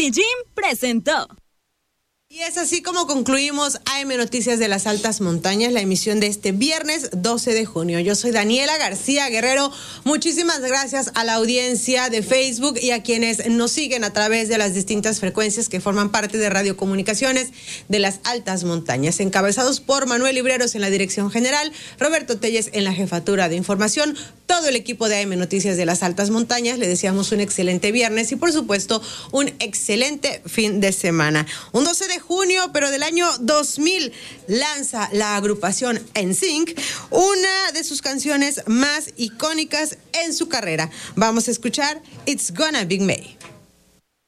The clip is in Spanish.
Medellín presentó. Y es así como concluimos AM Noticias de las Altas Montañas, la emisión de este viernes 12 de junio. Yo soy Daniela García Guerrero. Muchísimas gracias a la audiencia de Facebook y a quienes nos siguen a través de las distintas frecuencias que forman parte de Radiocomunicaciones de las Altas Montañas, encabezados por Manuel Libreros en la dirección general, Roberto Telles en la jefatura de información, todo el equipo de AM Noticias de las Altas Montañas. Le deseamos un excelente viernes y por supuesto un excelente fin de semana. Un 12 de junio, pero del año 2000, lanza la agrupación NSYNC una de sus canciones más icónicas en su carrera. Vamos a escuchar It's Gonna Be May.